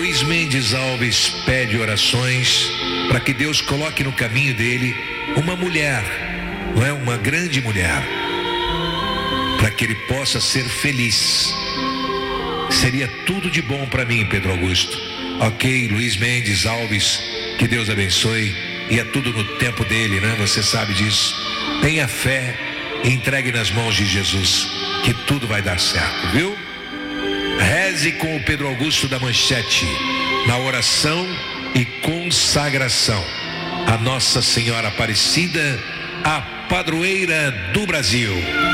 Luiz Mendes Alves pede orações para que Deus coloque no caminho dele uma mulher, não é? Uma grande mulher, para que ele possa ser feliz. Seria tudo de bom para mim, Pedro Augusto. Ok, Luiz Mendes Alves, que Deus abençoe. E é tudo no tempo dele, né? Você sabe disso. Tenha fé e entregue nas mãos de Jesus, que tudo vai dar certo, viu? Reze com o Pedro Augusto da Manchete, na oração e consagração a Nossa Senhora Aparecida, a padroeira do Brasil.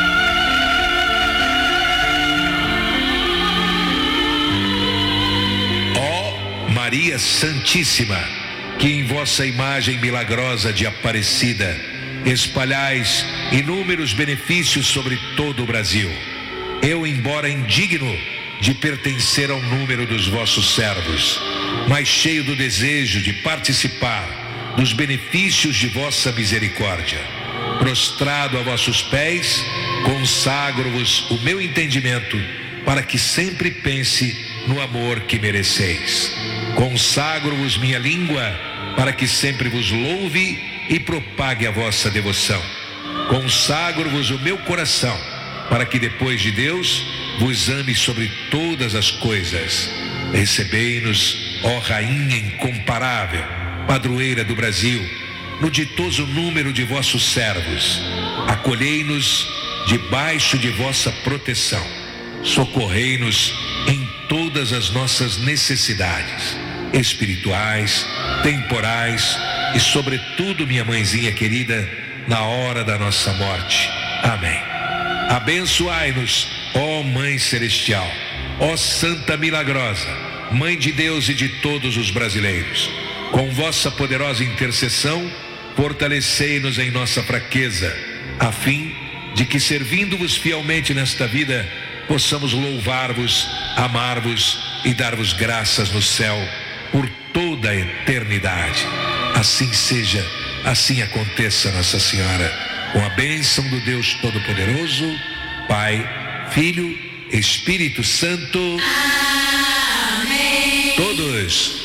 Ó Maria Santíssima, que em vossa imagem milagrosa de Aparecida espalhais inúmeros benefícios sobre todo o Brasil. Eu, embora indigno de pertencer ao número dos vossos servos, mas cheio do desejo de participar dos benefícios de vossa misericórdia, prostrado a vossos pés, consagro-vos o meu entendimento, para que sempre pense no amor que mereceis. Consagro-vos minha língua, para que sempre vos louve e propague a vossa devoção. Consagro-vos o meu coração, para que depois de Deus vos ame sobre todas as coisas. Recebei-nos, ó Rainha incomparável, padroeira do Brasil, no ditoso número de vossos servos. Acolhei-nos debaixo de vossa proteção. Socorrei-nos em todas as nossas necessidades, espirituais, temporais e sobretudo, minha mãezinha querida, na hora da nossa morte. Amém. Abençoai-nos, ó Mãe Celestial, ó Santa Milagrosa, Mãe de Deus e de todos os brasileiros. Com vossa poderosa intercessão, fortalecei-nos em nossa fraqueza, a fim de que, servindo-vos fielmente nesta vida, possamos louvar-vos, amar-vos e dar-vos graças no céu por toda a eternidade. Assim seja, assim aconteça, Nossa Senhora, com a bênção do Deus Todo-Poderoso, Pai, Filho, Espírito Santo. Amém. Todos.